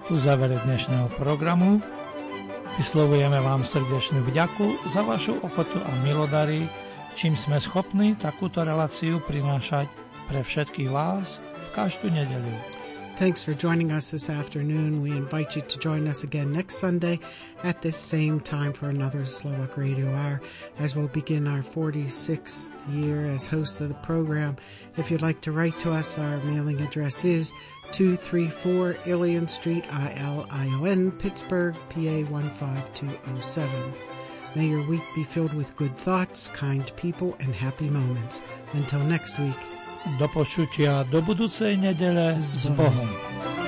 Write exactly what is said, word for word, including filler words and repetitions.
U závere dnešného programu vyslovujeme vám srdečnú vďaku za vašu ochotu a milodary, čím sme schopní takúto reláciu prinášať pre všetkých vás v každú nedeľu. Thanks for joining us this afternoon. We invite you to join us again next Sunday at this same time for another Slovak Radio Hour as we'll begin our forty-sixth year as host of the program. If you'd like to write to us, our mailing address is two thirty-four Ilion Street, I L I O N, Pittsburgh, P A one five two oh seven. May your week be filled with good thoughts, kind people, and happy moments. Until next week. Do počutia do budúcej nedele s Bohom.